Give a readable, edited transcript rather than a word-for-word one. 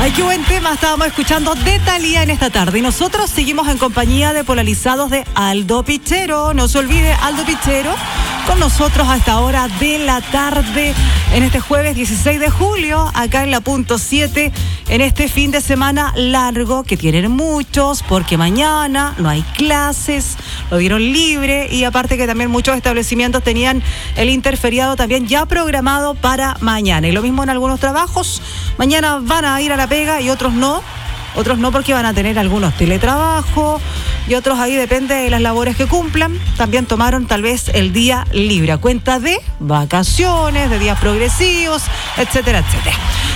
Ay, qué buen tema estábamos escuchando de Thalía en esta tarde. Y nosotros seguimos en compañía de Polarizados de Aldo Pichero. No se olvide, Aldo Pichero con nosotros a esta hora de la tarde, en este jueves 16 de julio, acá en la punto 7, en este fin de semana largo que tienen muchos, porque mañana no hay clases, lo dieron libre, y aparte que también muchos establecimientos tenían el interferiado también ya programado para mañana. Y lo mismo en algunos trabajos, mañana van a ir a la pega y otros no porque van a tener algunos teletrabajo y otros ahí depende de las labores que cumplan. También tomaron tal vez el día libre a cuenta de vacaciones, de días progresivos, etcétera, etcétera.